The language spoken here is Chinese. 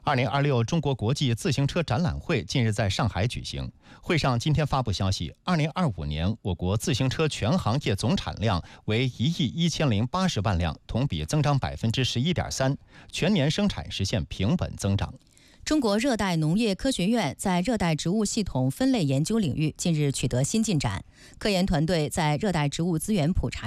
2026中国国际自行车展览会近日在上海举行。会上今天发布消息，2025年我国自行车全行业总产量为1亿1080万辆，同比增长11.3%，全年生产实现平稳增长。 中国热带农业科学院在热带植物系统分类研究领域近日取得新进展，科研团队在热带植物资源普查